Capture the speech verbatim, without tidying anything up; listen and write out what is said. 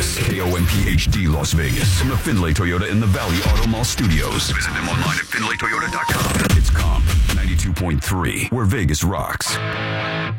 Rocks. K O M P H D Las Vegas. From the Findlay Toyota in the Valley Auto Mall Studios. Visit them online at Findlay Toyota dot com. It's Comp ninety-two point three, where Vegas rocks.